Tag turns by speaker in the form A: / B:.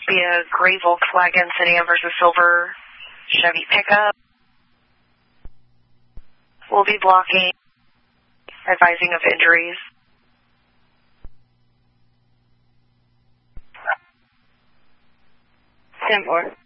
A: Be a gray Volkswagen sedan versus silver Chevy pickup. We'll be blocking, advising of injuries.
B: 10-4.